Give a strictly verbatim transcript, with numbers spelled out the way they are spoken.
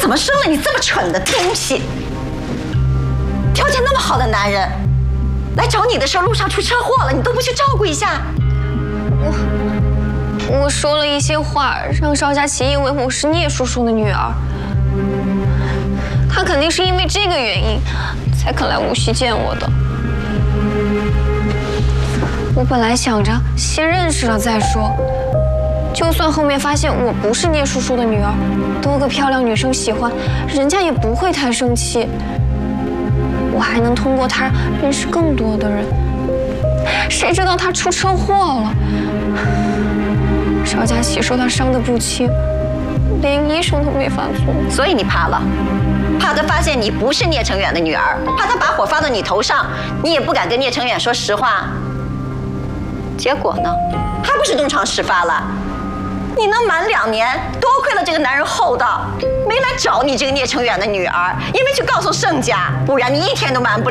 怎么生了你这么蠢的东西？条件那么好的男人，来找你的时候路上出车祸了，你都不去照顾一下。 我我说了一些话，让邵佳琪以为我是聂叔叔的女儿。他肯定是因为这个原因，才肯来无锡见我的。我本来想着先认识了再说，就算后面发现我不是聂叔叔的女儿，多个漂亮女生喜欢，人家也不会太生气。我还能通过他认识更多的人。谁知道他出车祸了？邵佳琪说他伤得不轻，连医生都没法做。 所以你怕了，怕他发现你不是聂成远的女儿，怕他把火发到你头上，你也不敢跟聂成远说实话。结果呢，还不是东窗事发了？你能瞒两年，多亏了这个男人厚道，没来找你这个聂成远的女儿，也没去告诉盛家，不然你一天都瞒不了。